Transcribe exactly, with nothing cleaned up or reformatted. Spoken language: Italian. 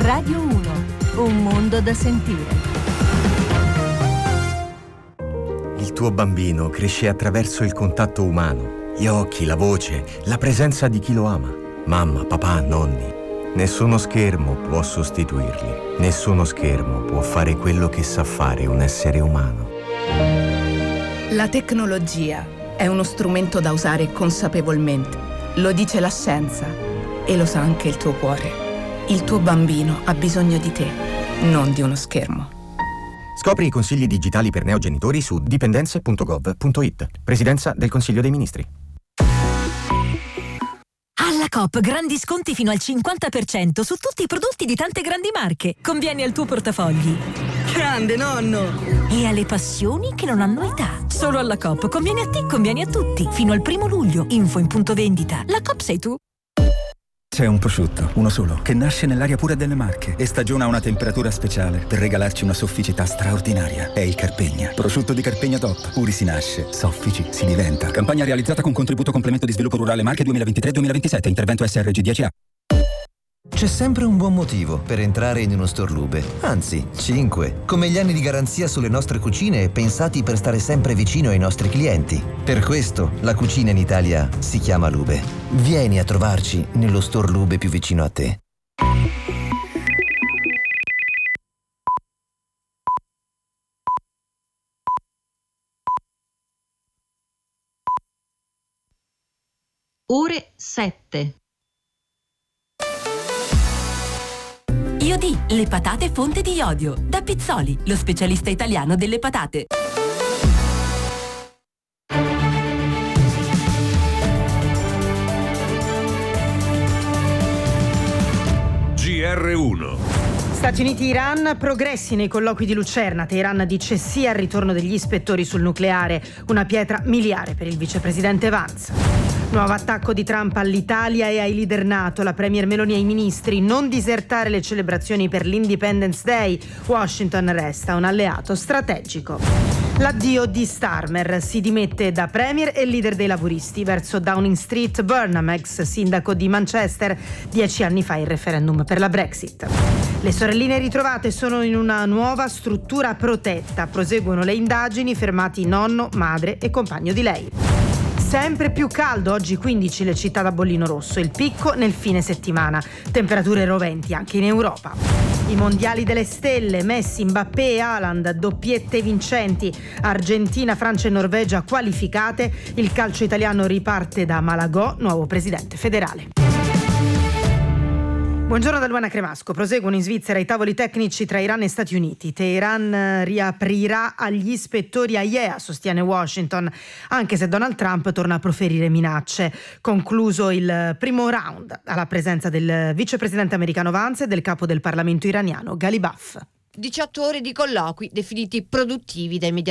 Radio uno, un mondo da sentire. Il tuo bambino cresce attraverso il contatto umano, gli occhi, la voce, la presenza di chi lo ama. Mamma, papà, nonni. Nessuno schermo può sostituirli. Nessuno schermo può fare quello che sa fare un essere umano. La tecnologia è uno strumento da usare consapevolmente. Lo dice la scienza e lo sa anche il tuo cuore. Il tuo bambino ha bisogno di te, non di uno schermo. Scopri i consigli digitali per neogenitori su dipendenze punto gov punto it. Presidenza del Consiglio dei Ministri. Alla Coop grandi sconti fino al cinquanta per cento su tutti i prodotti di tante grandi marche. Convieni al tuo portafogli. Grande nonno! E alle passioni che non hanno età. Solo alla Coop conviene a te, conviene a tutti. Fino al primo luglio. Info in punto vendita. La Coop sei tu. C'è un prosciutto, uno solo, che nasce nell'aria pura delle Marche e stagiona a una temperatura speciale per regalarci una sofficità straordinaria. È il Carpegna. Prosciutto di Carpegna Top. Puri si nasce, soffici si diventa. Campagna realizzata con contributo complemento di sviluppo rurale Marche duemilaventitré duemilaventisette. Intervento S R G dieci A. C'è sempre un buon motivo per entrare in uno store Lube, anzi, cinque, come gli anni di garanzia sulle nostre cucine pensati per stare sempre vicino ai nostri clienti. Per questo la cucina in Italia si chiama Lube. Vieni a trovarci nello store Lube più vicino a te. Ore sette. Iodì, le patate fonte di iodio. Da Pizzoli, lo specialista italiano delle patate. G R uno. Stati Uniti-Iran, progressi nei colloqui di Lucerna. Teheran dice sì al ritorno degli ispettori sul nucleare, una pietra miliare per il vicepresidente Vance. Nuovo attacco di Trump all'Italia e ai leader NATO, la premier Meloni e i ministri: non disertare le celebrazioni per l'Independence Day, Washington resta un alleato strategico. L'addio di Starmer, si dimette da premier e leader dei laburisti. Verso Downing Street, Burnham, ex sindaco di Manchester, dieci anni fa il referendum per la Brexit. Le sorelline ritrovate sono in una nuova struttura protetta, proseguono le indagini, fermati nonno, madre e compagno di lei. Sempre più caldo, oggi quindici le città da bollino rosso, il picco nel fine settimana, temperature roventi anche in Europa. I mondiali delle stelle, Messi, Mbappé e Haaland, doppiette vincenti, Argentina, Francia e Norvegia qualificate, il calcio italiano riparte da Malagò, nuovo presidente federale. Buongiorno da Luana Cremasco. Proseguono in Svizzera i tavoli tecnici tra Iran e Stati Uniti. Teheran riaprirà agli ispettori A I E A, sostiene Washington, anche se Donald Trump torna a proferire minacce. Concluso il primo round alla presenza del vicepresidente americano Vance e del capo del Parlamento iraniano Ghalibaf. diciotto ore di colloqui definiti produttivi dai media